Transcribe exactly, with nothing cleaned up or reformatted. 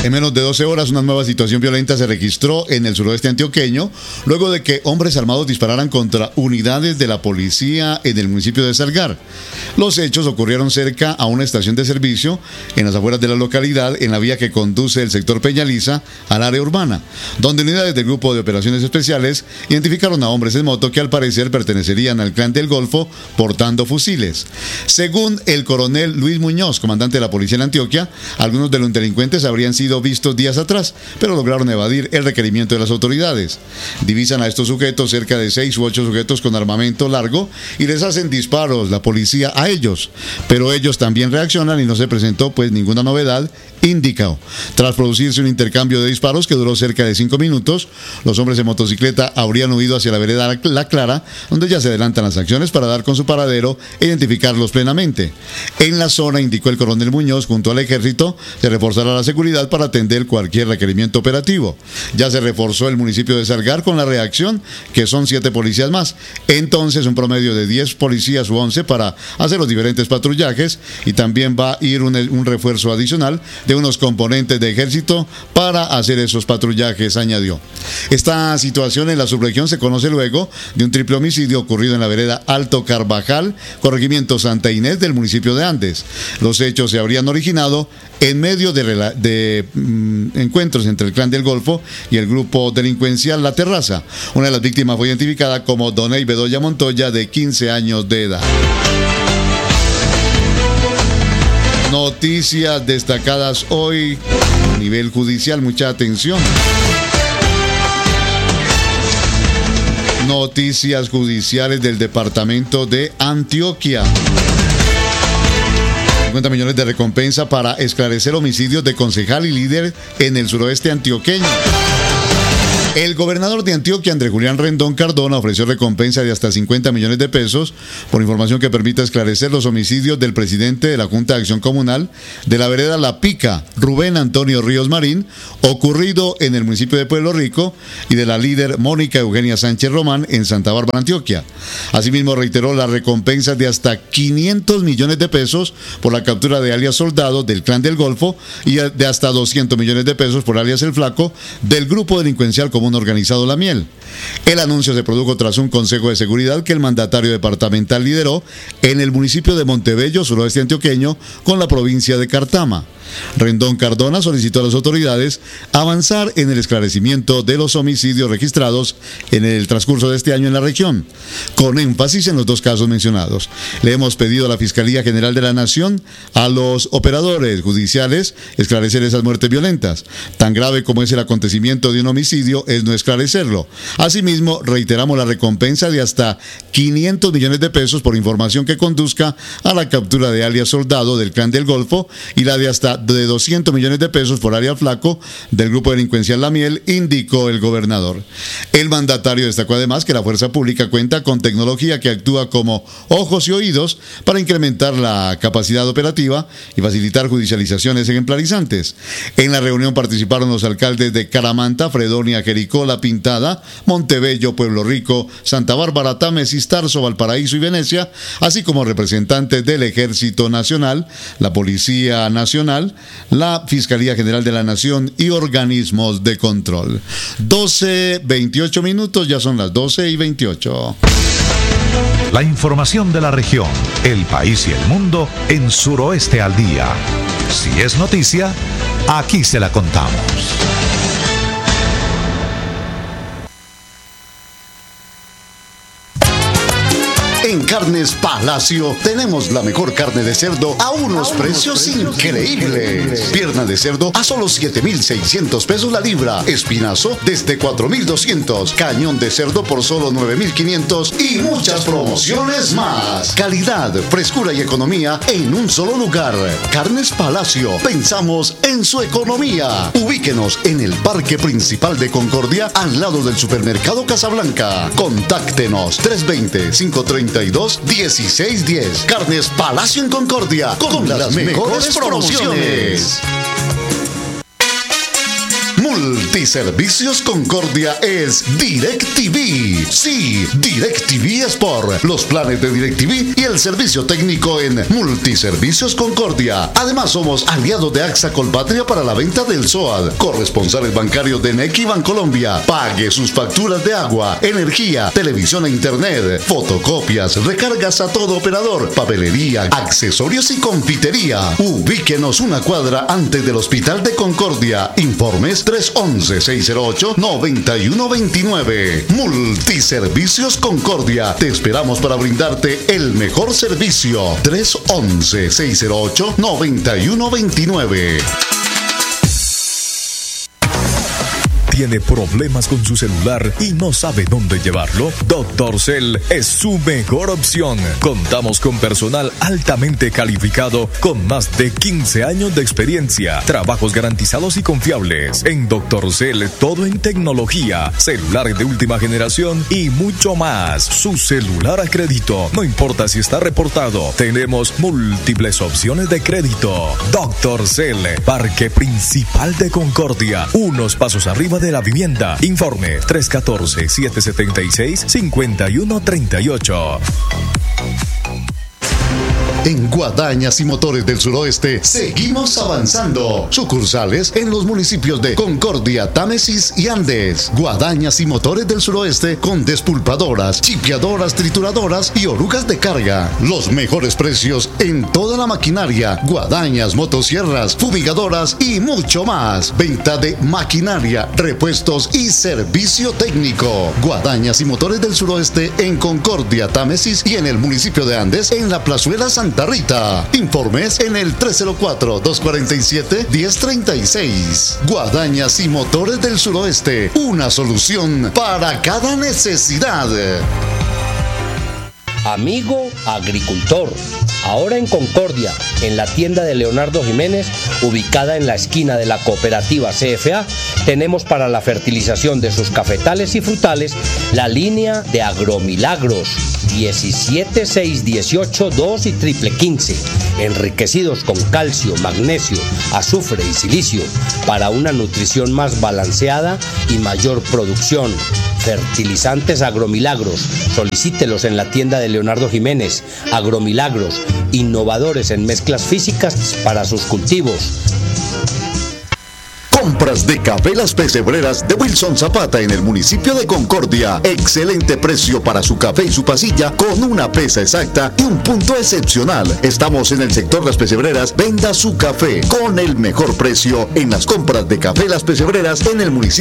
En menos de doce horas, una nueva situación violenta se registró en el suroeste antioqueño, luego de que hombres armados dispararan contra unidades de la policía en el municipio de Salgar. Los hechos ocurrieron cerca a una estación de servicio en las afueras de la localidad, en la vía que conduce del sector Peñaliza al área urbana, donde unidades del Grupo de Operaciones Especiales identificaron a hombres en moto que al parecer pertenecerían al Clan del Golfo portando fusiles. Según el coronel Luis Muñoz, comandante de la policía en Antioquia, algunos de los delincuentes habrían sido vistos días atrás, pero lograron evadir el requerimiento de las autoridades. Divisan a estos sujetos, cerca de seis u ocho sujetos con armamento largo, y les hacen disparos la policía a ellos, pero ellos también reaccionan y no se presentó pues ninguna novedad, indicó. Tras producirse un intercambio de disparos que duró cerca de cinco minutos, los hombres en motocicleta habrían huido hacia la vereda La Clara, donde ya se adelantan las acciones para dar con su paradero e identificarlos plenamente. En la zona, indicó el coronel Muñoz, junto al ejército, se reforzará la seguridad para atender cualquier requerimiento operativo. Ya se reforzó el municipio de Salgar con la reacción, que son siete policías más. Entonces, un promedio de diez policías u once para hacer los diferentes patrullajes, y también va a ir un, un refuerzo adicional de unos componentes de ejército para hacer esos patrullajes, añadió. Esta situación en la subregión se conoce luego de un triple homicidio ocurrido en la vereda Alto Carvajal, corregimiento Santa Inés del municipio de Andes. Los hechos se habrían originado en medio de, de mm, encuentros entre el Clan del Golfo y el grupo delincuencial La Terraza. Una de las víctimas fue identificada como Doney Bedoya Montoya, de quince años de edad. Noticias destacadas hoy a nivel judicial, mucha atención. Noticias judiciales del departamento de Antioquia. cincuenta millones de recompensa para esclarecer homicidios de concejal y líder en el suroeste antioqueño. El gobernador de Antioquia, Andrés Julián Rendón Cardona, ofreció recompensa de hasta cincuenta millones de pesos por información que permita esclarecer los homicidios del presidente de la Junta de Acción Comunal de la vereda La Pica, Rubén Antonio Ríos Marín, ocurrido en el municipio de Pueblo Rico, y de la líder Mónica Eugenia Sánchez Román en Santa Bárbara, Antioquia. Asimismo, reiteró la recompensa de hasta quinientos millones de pesos por la captura de alias Soldado del Clan del Golfo y de hasta doscientos millones de pesos por alias El Flaco del grupo delincuencial común organizado La Miel. El anuncio se produjo tras un consejo de seguridad que el mandatario departamental lideró en el municipio de Montebello, suroeste antioqueño, con la provincia de Cartama. Rendón Cardona solicitó a las autoridades avanzar en el esclarecimiento de los homicidios registrados en el transcurso de este año en la región, con énfasis en los dos casos mencionados. Le hemos pedido a la Fiscalía General de la Nación, a los operadores judiciales, esclarecer esas muertes violentas. Tan grave como es el acontecimiento de un homicidio es no esclarecerlo. Asimismo, reiteramos la recompensa de hasta quinientos millones de pesos por información que conduzca a la captura de alias Soldado del Clan del Golfo, y la de hasta de doscientos millones de pesos por alias Flaco del grupo delincuencial La Miel, indicó el gobernador. El mandatario destacó además que la fuerza pública cuenta con tecnología que actúa como ojos y oídos para incrementar la capacidad operativa y facilitar judicializaciones ejemplarizantes. En la reunión participaron los alcaldes de Caramanta, Fredonia, Jericó, La Pintada, Montebello, Pueblo Rico, Santa Bárbara, Támesis, Tarso, Valparaíso y Venecia, así como representantes del Ejército Nacional, la Policía Nacional, la Fiscalía General de la Nación y organismos de control. doce, veintiocho minutos, ya son las doce y veintiocho. La información de la región, el país y el mundo en Suroeste al Día. Si es noticia, aquí se la contamos. En Carnes Palacio tenemos la mejor carne de cerdo a unos precios increíbles. Pierna de cerdo a solo siete mil seiscientos pesos la libra. Espinazo desde cuatro mil doscientos. Cañón de cerdo por solo nueve mil quinientos. Y muchas promociones más. Calidad, frescura y economía en un solo lugar. Carnes Palacio. Pensamos en su economía. Ubíquenos en el Parque Principal de Concordia, al lado del Supermercado Casablanca. Contáctenos tres dos cero, cinco tres dos, uno seis uno cero. Carnes Palacio en Concordia, con, con las, las mejores, mejores promociones. promociones. Multiservicios Concordia es DirecTV. Sí, DirecTV Sport. Los planes de DirecTV y el servicio técnico en Multiservicios Concordia. Además, somos aliados de AXA Colpatria para la venta del S O A D. Corresponsales bancarios de Nequi Bancolombia. Pague sus facturas de agua, energía, televisión e internet, fotocopias, recargas a todo operador, papelería, accesorios y confitería. Ubíquenos una cuadra antes del Hospital de Concordia. Informes tres once, seis cero ocho, noventa y uno veintinueve. Multiservicios Concordia. Te esperamos para brindarte el mejor servicio. tres once, seis cero ocho, noventa y uno veintinueve. ¿Tiene problemas con su celular y no sabe dónde llevarlo? Doctor Cell es su mejor opción. Contamos con personal altamente calificado con más de quince años de experiencia, trabajos garantizados y confiables. En Doctor Cell, todo en tecnología, celulares de última generación y mucho más. Su celular a crédito, no importa si está reportado. Tenemos múltiples opciones de crédito. Doctor Cell, Parque Principal de Concordia, unos pasos arriba de la vivienda. Informe tres uno cuatro, siete siete seis, cinco uno tres ocho. En Guadañas y Motores del Suroeste seguimos avanzando. Sucursales en los municipios de Concordia, Támesis y Andes. Guadañas y Motores del Suroeste con despulpadoras, chipeadoras, trituradoras y orugas de carga. Los mejores precios en toda la maquinaria. Guadañas, motosierras, fumigadoras y mucho más. Venta de maquinaria, repuestos y servicio técnico. Guadañas y Motores del Suroeste en Concordia, Támesis y en el municipio de Andes en la Plazuela Santa Rita. Informes en el tres cero cuatro, dos cuatro siete, uno cero tres seis. Guadañas y Motores del Suroeste, una solución para cada necesidad. Amigo agricultor, ahora en Concordia, en la tienda de Leonardo Jiménez, ubicada en la esquina de la cooperativa C F A, tenemos para la fertilización de sus cafetales y frutales la línea de Agromilagros diecisiete, seis, dieciocho, dos y triple quince, enriquecidos con calcio, magnesio, azufre y silicio para una nutrición más balanceada y mayor producción. Fertilizantes Agromilagros, solicítelos en la tienda de Leonardo Jiménez. Agromilagros, innovadores en mezclas físicas para sus cultivos. Compras de café Las Pesebreras de Wilson Zapata en el municipio de Concordia. Excelente precio para su café y su pasilla con una pesa exacta y un punto excepcional. Estamos en el sector Las Pesebreras. Venda su café con el mejor precio en las compras de café Las Pesebreras en el municipio